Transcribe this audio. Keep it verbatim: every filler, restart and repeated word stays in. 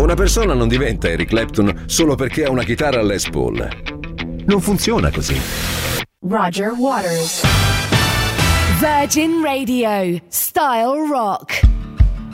Una persona non diventa Eric Clapton solo perché ha una chitarra Les Paul. Non funziona così. Roger Waters. Virgin Radio. Style Rock.